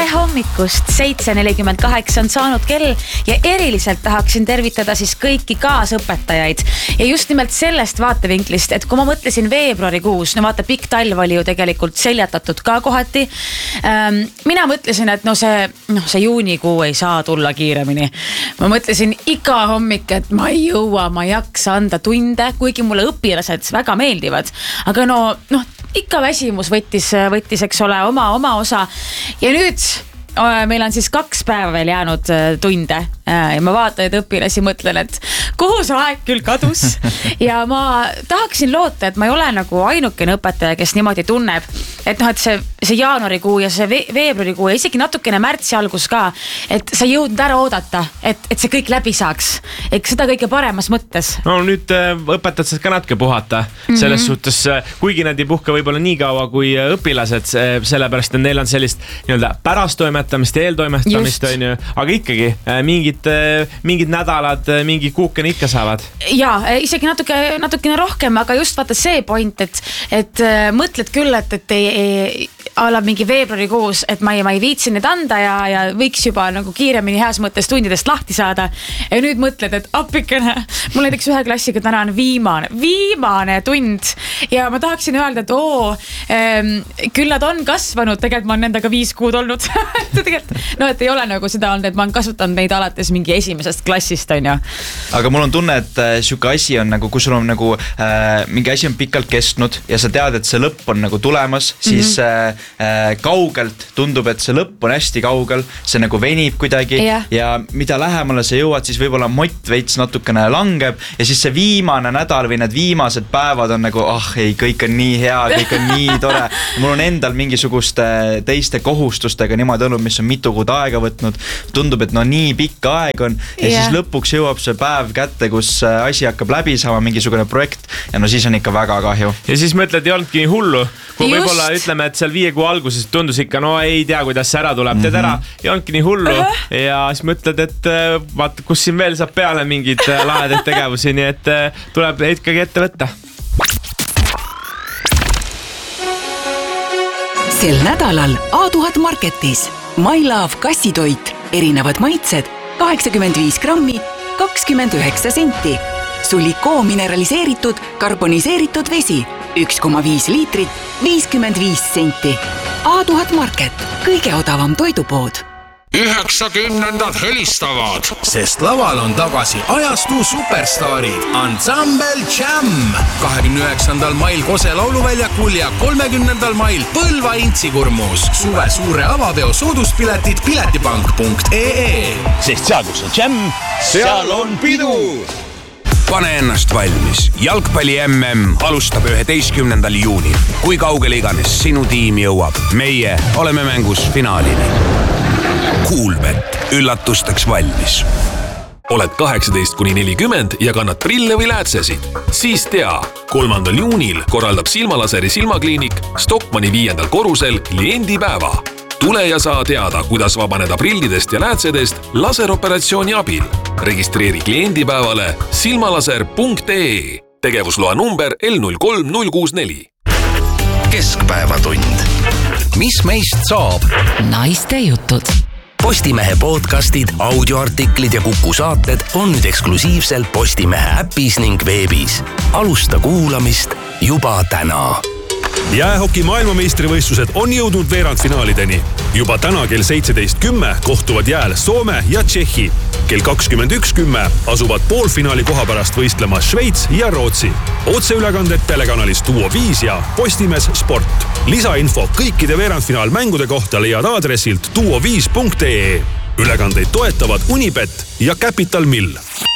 hommikust, 7:48 on saanud kell ja eriliselt tahaksin tervitada siis kõiki kaasõpetajaid. Ja just nimelt sellest vaatevinklist, et kui ma mõtlesin veebruarikuus, no vaata, pikk talv oli ju tegelikult seljatatud ka kohati. Mina mõtlesin, et see juunikuu ei saa tulla kiiremini. Ma mõtlesin iga hommik, et ma ei jõua, ma ei jaksa anda tunde, kuigi mulle õpilased väga meeldivad. Aga ikka väsimus võttis, eks ole, oma osa. Ja nüüd meil on siis 2 päeva veel jäänud tunde ja ma vaatan, et õpilasi mõtlen, et kuhu see aeg küll kadus. Ja ma tahaksin loota, et ma ei ole nagu ainukene õpetaja, kes niimoodi tunneb, et see jaanuarikuu ja see veebruarikuu ja isegi natukene märtsi algus ka, et sa jõudnud ära oodata, et see kõik läbi saaks. Eks seda kõige paremas mõttes. No nüüd õpetajad saad ka natuke puhata. Selles suhtes, kuigi nad ei puhka võib-olla nii kaua kui õpilased, sellepärast, et neil on sellist pärastoimetamist ja eeltoimetamist, on ju, aga ikkagi mingid nädalad, mingi kuukene ikka saavad. Ja, isegi natukene rohkem, aga just vaata see point, et mõtled küll, et ei ala mingi veebruarikuus, et ma ei viitsi neid anda ja võiks juba nagu kiiremini heas mõttes tundidest lahti saada. Ja nüüd mõtled, et appikene, mul näiteks ühe klassiga täna on viimane tund ja ma tahaksin öelda, et küll nad on kasvanud, tegelikult ma olen nendega 5 kuud olnud. Et ei ole nagu seda olnud, et ma olen kasutanud neid alates mingi esimesest klassist, on ju. Aga mul on tunne, et siuke asi on nagu, kui sul on nagu mingi asi on pikalt kestnud ja sa tead, et see lõpp on nagu tulemas, siis kaugelt tundub, et see lõpp on hästi kaugel, see nagu venib kuidagi ja mida lähemale sa jõuad, siis võib-olla mott veits natukene langeb ja siis see viimane nädal või need viimased päevad on nagu, kõik on nii hea, kõik on nii tore. Mul on endal mingisuguste teiste kohustustega niimoodi olnud, mis on mitu kuud aega võtnud. Tundub, et nii pikk aeg on ja siis lõpuks jõuab see päev kätte, kus asi hakkab läbi saama mingisugune projekt ja siis on ikka väga kahju. Ja siis mõtled, ei olnudki nii hullu, kui võib-olla ütleme, et seal 5 kuu alguses tundus ikka, ei tea, kuidas see ära tuleb, teed ära, ei olnudki nii hullu ja siis mõtled, et vaata, kus siin veel saab peale mingid lahedaid tegevusi, nii et tuleb ikkagi ette võtta. Sel nädalal A1000 Marketis My Love kassitoit, erinevad maitsed, 85 grammi, 29 senti. Sulikoo mineraliseeritud, karboniseeritud vesi, 1,5 liitrit, 55 senti. A1000 Market, kõige odavam toidupood. 90-ndad helistavad, sest laval on tagasi ajastu superstaarid Ansambel Jam. 29. mail Kose lauluväljakul ja 30. mail Põlva Intsikurmus. Suve suure avapeo sooduspiletid piletipank.ee. Sest seal, kus on Jam, seal on pidu. Pane ennast valmis. Jalgpalli MM alustab 11. juunil. Kui kaugele iganes sinu tiim jõuab, meie oleme mängus finaalini. Coolbet. Üllatusteks valmis. Oled 18-40 ja kannad prille või läätsesid? Siis tea, 3. juunil korraldab Silmalaseri silmakliinik Stockmanni 5. korrusel kliendipäeva. Tule ja saa teada, kuidas vabaneda prillidest ja läätsedest laseroperatsiooni abil. Registreeri kliendipäevale silmalaser.ee. Tegevusloa number L03064. Keskpäevatund. Mis meist saab? Naiste jutud. Postimehe podcastid, audioartiklid ja Kuku saated on nüüd eksklusiivselt Postimehe äpis ning veebis. Alusta kuulamist juba täna. Jäähoki maailmameistrivõistlused on jõudnud veerandfinaalideni. Juba täna kell 17.10 kohtuvad jääl Soome ja Tšehhi. Kell 21.10 asuvad poolfinaali koha pärast võistlema Šveits ja Rootsi. Otseülekanded telekanalis Duo 5 ja Postimees Sport. Lisainfo kõikide veerandfinaalmängude kohta leiad aadressilt duo5.ee. Ülekandeid toetavad Unibet ja Capital Mill.